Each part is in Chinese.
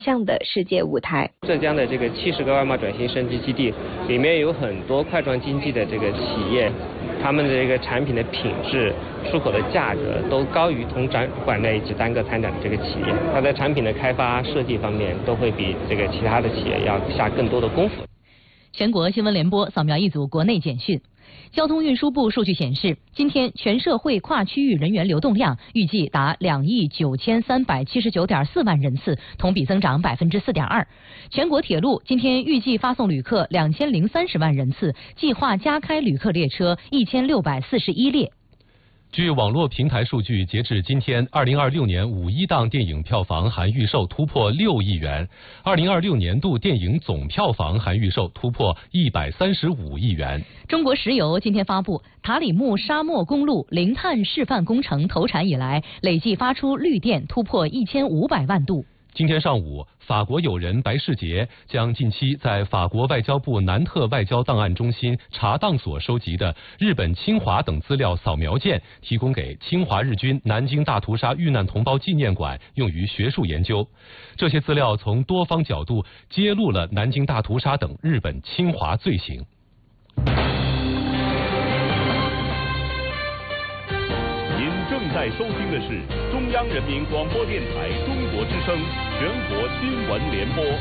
向的世界舞台。 浙江的这个70个外贸转型升级基地里面有很多块状经济的这个企业，他们的这个产品的品质、出口的价格都高于同馆内及单个参展的这个企业，它在产品的开发设计方面都会比这个其他的企业要下更多的功夫。 全国新闻联播扫描一组国内简讯。交通运输部数据显示，今天全社会跨区域人员流动量预计达2亿9379.4万人次，同比增长4.2%。全国铁路今天预计发送旅客2030万人次，计划加开旅客列车1641列。 据网络平台数据，截至今天，2026年5·1档电影票房含预售突破6亿元，2026年度电影总票房含预售突破135亿元。 中国石油今天发布，塔里木沙漠公路零碳示范工程投产以来，累计发出绿电突破1500万度。 今天上午，法国友人白世杰将近期在法国外交部南特外交档案中心查档所收集的日本侵华等资料扫描件提供给侵华日军南京大屠杀遇难同胞纪念馆，用于学术研究。这些资料从多方角度揭露了南京大屠杀等日本侵华罪行。 正在收听的是中央人民广播电台中国之声全国新闻联播。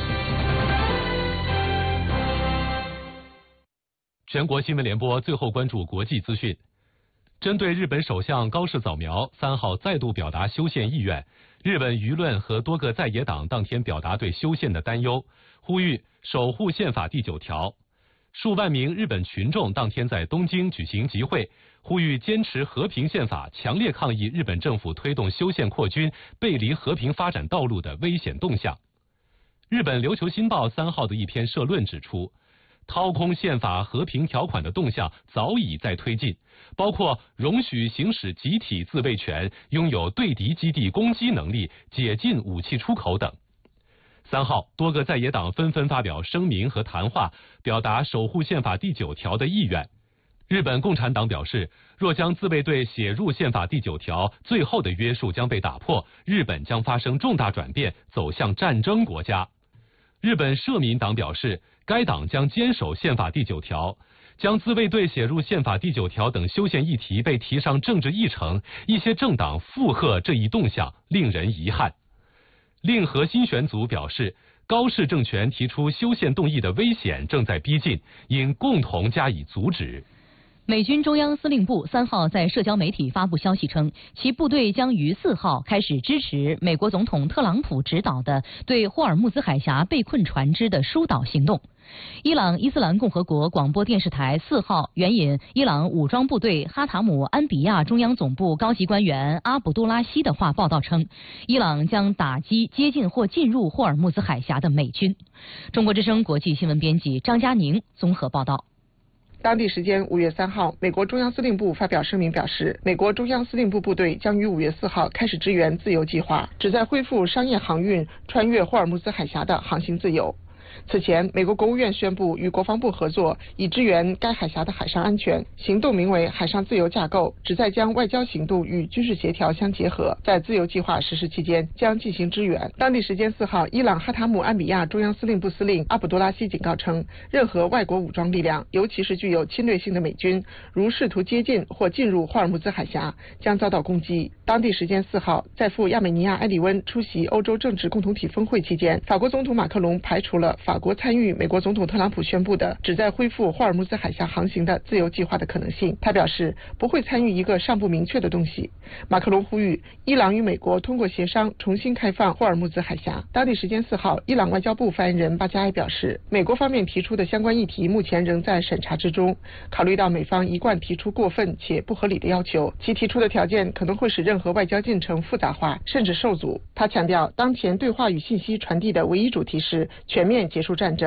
全国新闻联播最后关注国际资讯。针对日本首相高市早苗3号再度表达修宪意愿，日本舆论和多个在野党当天表达对修宪的担忧，呼吁守护宪法第9条。数万名日本群众当天在东京举行集会，呼吁坚持和平宪法，强烈抗议日本政府推动修宪扩军、背离和平发展道路的危险动向。日本琉球新报3号的一篇社论指出，掏空宪法和平条款的动向早已在推进，包括容许行使集体自卫权、拥有对敌基地攻击能力、解禁武器出口等。3号，多个在野党纷纷发表声明和谈话，表达守护宪法第9条的意愿。日本共产党表示，若将自卫队写入宪法第9条，最后的约束将被打破，日本将发生重大转变，走向战争国家。日本社民党表示，该党将坚守宪法第9条。将自卫队写入宪法第9条等修宪议题被提上政治议程，一些政党附和这一动向，令人遗憾。令和新选组表示，高市政权提出修宪动议的危险正在逼近，应共同加以阻止。 美军中央司令部3号在社交媒体发布消息称，其部队将于4号开始支持美国总统特朗普指导的对霍尔木兹海峡被困船只的疏导行动。伊朗伊斯兰共和国广播电视台4号援引伊朗武装部队哈塔姆安比亚中央总部高级官员阿卜杜拉希的话报道称，伊朗将打击接近或进入霍尔木兹海峡的美军。中国之声国际新闻编辑张佳宁综合报道。 当地时间5月3号，美国中央司令部发表声明表示，美国中央司令部部队将于5月4号开始支援自由计划，旨在恢复商业航运穿越霍尔木兹海峡的航行自由。此前，美国国务院宣布与国防部合作，以支援该海峡的海上安全。行动名为海上自由架构，旨在将外交行动与军事协调相结合，在自由计划实施期间将进行支援。当地时间4号，伊朗哈塔姆安比亚中央司令部司令阿卜杜拉希警告称，任何外国武装力量，尤其是具有侵略性的美军，如试图接近或进入霍尔木兹海峡，将遭到攻击。当地时间4号，在赴亚美尼亚埃里温出席欧洲政治共同体峰会期间，法国总统马克龙排除了法国参与美国总统特朗普宣布的旨在恢复霍尔木兹海峡航行的自由计划的可能性。他表示不会参与一个尚不明确的东西。马克龙呼吁伊朗与美国通过协商重新开放霍尔木兹海峡。当地时间4号，伊朗外交部发言人巴加埃表示，美国方面提出的相关议题目前仍在审查之中，考虑到美方一贯提出过分且不合理的要求，其提出的条件可能会使任何外交进程复杂化甚至受阻。他强调，当前对话与信息传递的唯一主题是全面结束战争。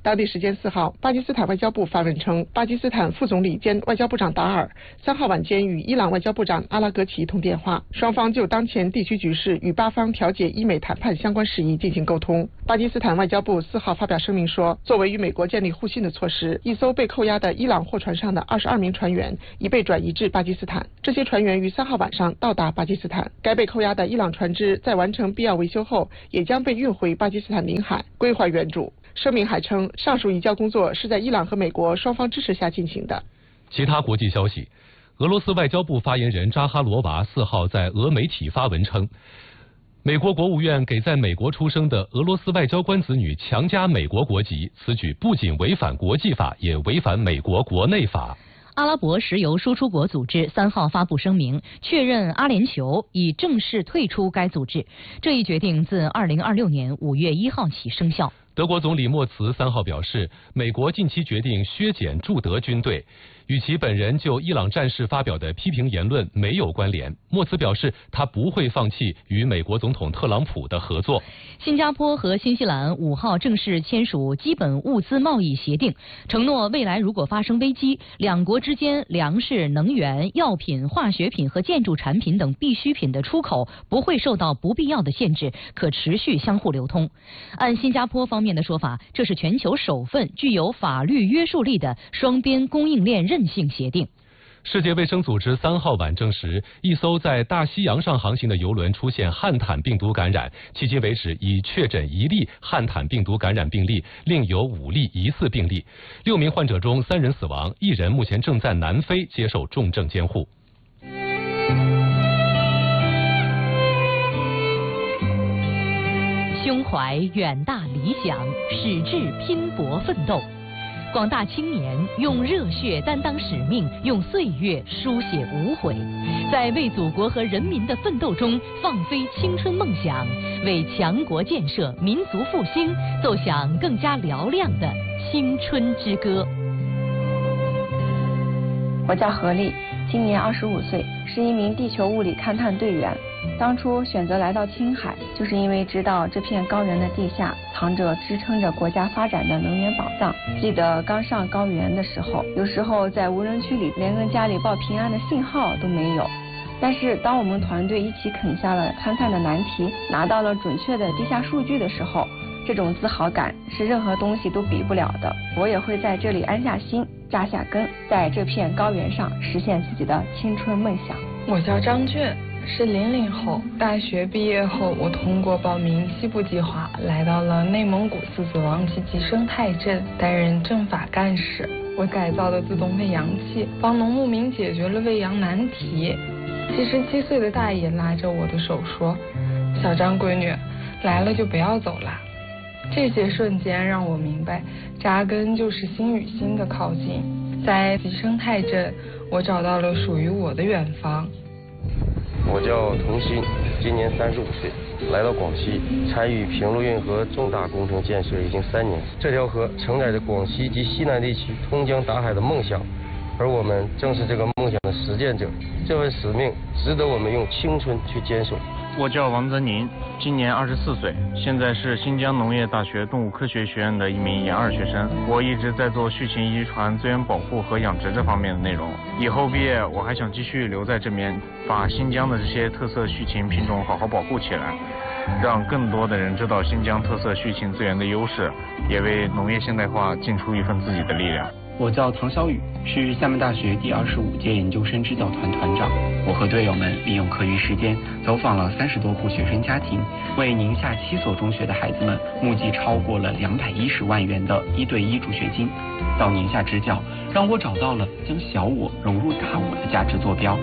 当地时间4号，巴基斯坦外交部发文称，巴基斯坦副总理兼外交部长达尔3号晚间与伊朗外交部长阿拉格齐通电话，双方就当前地区局势与巴方调解伊美谈判相关事宜进行沟通。巴基斯坦外交部4号发表声明说，作为与美国建立互信的措施，一艘被扣押的伊朗货船上的22名船员已被转移至巴基斯坦。这些船员于3号晚上到达巴基斯坦，该被扣押的伊朗船只在完成必要维修后，也将被运回巴基斯坦领海归还原主。声明还称，上述移交工作是在伊朗和美国双方支持下进行的。 其他国际消息，俄罗斯外交部发言人扎哈罗娃4号在俄媒体发文称，美国国务院给在美国出生的俄罗斯外交官子女强加美国国籍，此举不仅违反国际法，也违反美国国内法。 阿拉伯石油输出国组织3号发布声明，确认阿联酋已正式退出该组织。这一决定自2026年5月1号起生效。 德国总理默茨3号表示，美国近期决定削减驻德军队，与其本人就伊朗战事发表的批评言论没有关联。默茨表示，他不会放弃与美国总统特朗普的合作。 新加坡和新西兰5号正式签署基本物资贸易协定，承诺未来如果发生危机，两国之间粮食、能源、药品、化学品和建筑产品等必需品的出口不会受到不必要的限制，可持续相互流通。按新加坡方面的说法，这是全球首份具有法律约束力的双边供应链韧性协定。 世界卫生组织3号晚证实，一艘在大西洋上航行的邮轮出现汉坦病毒感染，迄今为止已确诊1例汉坦病毒感染病例，另有5例疑似病例。6名患者中3人死亡，1人目前正在南非接受重症监护。 胸怀远大理想，矢志拼搏奋斗。广大青年用热血担当使命，用岁月书写无悔，在为祖国和人民的奋斗中放飞青春梦想，为强国建设、民族复兴奏响更加嘹亮的青春之歌。 我叫何丽，今年25岁，是一名地球物理勘探队员。当初选择来到青海，就是因为知道这片高原的地下藏着支撑着国家发展的能源宝藏。记得刚上高原的时候，有时候在无人区里连跟家里报平安的信号都没有。但是当我们团队一起啃下了勘探的难题，拿到了准确的地下数据的时候，这种自豪感是任何东西都比不了的。我也会在这里安下心，扎下根，在这片高原上实现自己的青春梦想。 我叫张俊，是00后，大学毕业后，我通过报名西部计划，来到了内蒙古狮子王集集生态镇，担任政法干事。我改造了自动喂羊器，帮农牧民解决了喂羊难题。77岁的大爷拉着我的手说：“小张闺女，来了就不要走了。”这些瞬间让我明白，扎根就是心与心的靠近。在集生态镇，我找到了属于我的远方。 我叫童鑫，今年35岁，来到广西，参与平陆运河重大工程建设已经3年。这条河承载着广西及西南地区通江达海的梦想，而我们正是这个梦想的实践者。这份使命值得我们用青春去坚守。 我叫王泽宁，今年24岁，现在是新疆农业大学动物科学学院的一名研2学生。我一直在做畜禽遗传、资源保护和养殖这方面的内容。以后毕业，我还想继续留在这边，把新疆的这些特色畜禽品种好好保护起来，让更多的人知道新疆特色畜禽资源的优势，也为农业现代化尽出一份自己的力量。 我叫唐小雨，是厦门大学第25届研究生支教团团长。我和队友们利用课余时间走访了30多户学生家庭，为宁夏7所中学的孩子们募集超过了210万元的1对1助学金。到宁夏支教，让我找到了将小我融入大我的价值坐标。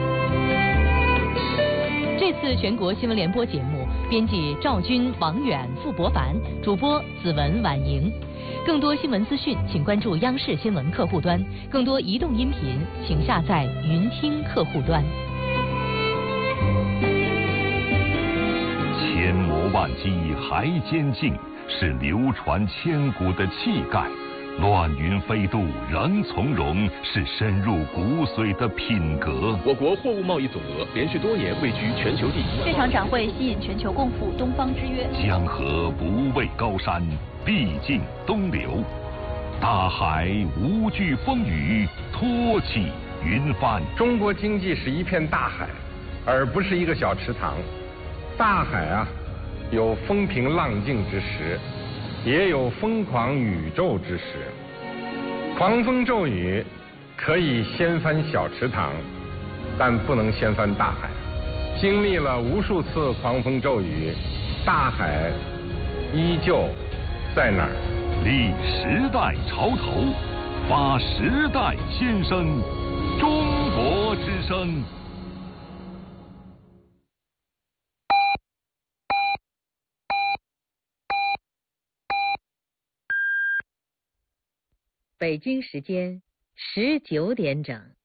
这次全国新闻联播节目，编辑赵军、王远、傅博凡，主播子文、婉莹。更多新闻资讯，请关注央视新闻客户端；更多移动音频，请下载云听客户端。 千磨万击还坚劲，是流传千古的气概；乱云飞渡仍从容，是深入骨髓的品格。 我国货物贸易总额连续多年位居全球第1。 这场展会吸引全球共赴东方之约。 江河不畏高山，必尽东流。 大海无惧风雨，托起云帆。 中国经济是一片大海，而不是一个小池塘。大海啊，有风平浪静之时，也有疯狂宇宙之时。狂风骤雨可以掀翻小池塘，但不能掀翻大海。经历了无数次狂风骤雨，大海依旧在那儿。 立时代潮头，发时代新声，中国之声。 北京时间19点整。